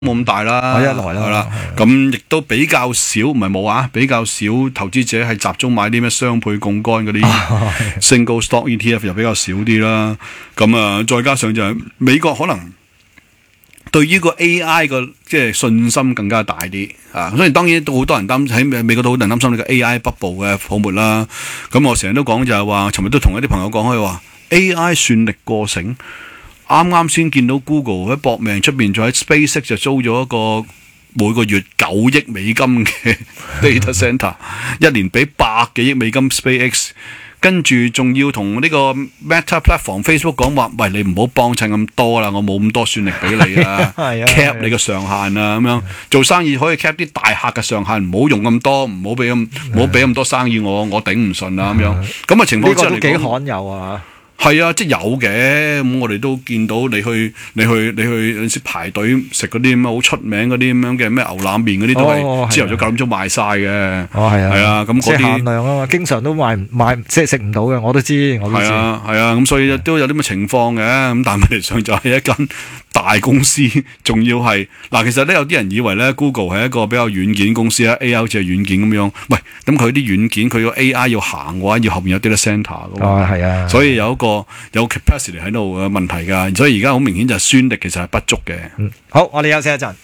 冇咁大啦， 一來啦， 係啦，咁亦都比較少，唔係冇啊，比較少投資者係集中買啲咩雙倍槓桿嗰啲 single stock ETF 又比較少啲啦。咁啊，再加上就係美國可能對於個 AI 個即係信心更加大啲啊。所以當然都好多人喺美國都好多人擔心呢個 AI bubble 嘅泡沫啦。咁我成日都講就係話，尋日都同一啲朋友講開話 AI 算力過剩。啱啱先見到 Google 喺搏命出邊，仲喺 SpaceX 就租咗一個每個月9億美金嘅 data center， 一年俾100幾億美金 SpaceX， 跟住仲要同呢個 Meta Platform Facebook 講話，喂，你唔好幫襯咁多啦，我冇咁多算力俾你啊，cap 你個上限啊，咁樣做生意可以 cap 啲大客嘅上限，唔好用咁多，唔好俾咁多生意我頂唔順啊，咁樣咁嘅情況之下嚟講， 呢個都幾罕有啊。 係啊，即係有嘅，咁我哋都見到你去有陣時排隊食嗰啲咁好出名嗰啲咁樣嘅咩牛腩麵嗰啲都係朝頭早9點鐘賣晒嘅。係啊，咁嗰啲限量啊嘛，經常都賣即係食唔到嘅，我都知。 係啊，咁所以都有啲咁嘅情況嘅，咁但係問題上就係一間大公司，仲要係嗱，其實咧有啲人以為咧 Google 係一個比較軟件公司啦，AI 好似係軟件咁樣，喂，咁佢啲軟件佢個 AI 要行嘅話，要後面有 data center 噶嘛， 係啊， 所以有 capacity 喺度嘅問題㗎，所以而家好明顯就係算力其實係不足嘅。 好，我哋休息一陣。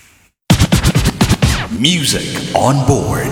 Music on board。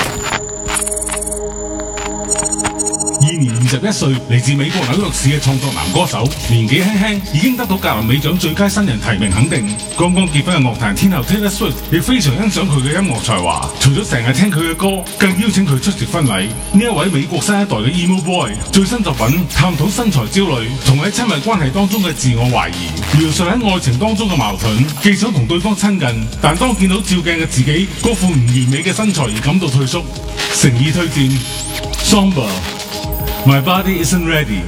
現年21歲，嚟自美國紐約市嘅創作男歌手，年紀輕輕已經得到格林美獎最佳新人提名肯定。剛剛結婚嘅樂壇天后 Taylor Swift 亦非常欣賞佢嘅音樂才華，除咗成日聽佢嘅歌，更邀請佢出席婚禮。呢一位美國新一代嘅 emo boy 最新作品探討身材焦慮同喺親密關係當中嘅自我懷疑，描述喺愛情當中嘅矛盾，既想同對方親近，但當見到照鏡嘅自己嗰副唔完美嘅身材而感到退縮。誠意推薦 Somber。My body isn't ready.